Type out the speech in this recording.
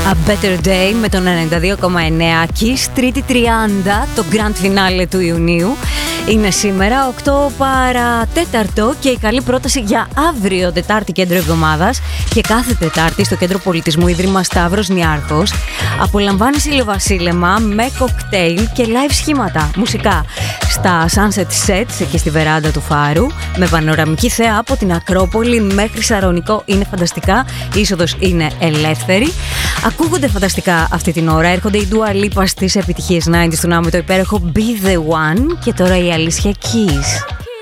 A Better Day με τον 92,9 Kiss, Τρίτη 30, το Grand Finale του Ιουνίου. Είναι σήμερα 8 παρατέταρτο και η καλή πρόταση για αύριο Τετάρτη κέντρο εβδομάδας και κάθε Τετάρτη στο Κέντρο Πολιτισμού Ίδρυμα Σταύρος Νιάρχος απολαμβάνει ηλιοβασίλεμα με κοκτέιλ και live σχήματα μουσικά στα Sunset Sets και στη βεράντα του Φάρου με πανοραμική θέα από την Ακρόπολη μέχρι Σαρονικό. Είναι φανταστικά, η είσοδος είναι ελεύθερη. Ακούγονται φανταστικά αυτή την ώρα. Έρχονται η Dua Lipa στις επιτυχίες 90's του ναού με το υπέροχο Be The One και τώρα η Alicia Keys.